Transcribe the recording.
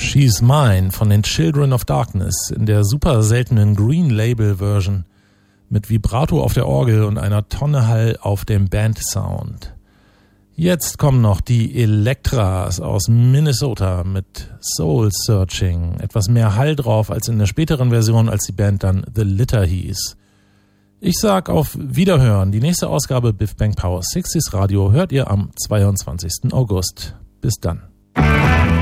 She's Mine von den Children of Darkness in der super seltenen Green Label Version mit Vibrato auf der Orgel und einer Tonne Hall auf dem Bandsound. Jetzt kommen noch die Elektras aus Minnesota mit Soul Searching. Etwas mehr Hall drauf als in der späteren Version, als die Band dann The Litter hieß. Ich sag auf Wiederhören. Die nächste Ausgabe Biff Bang Power 60s Radio hört ihr am 22. August. Bis dann.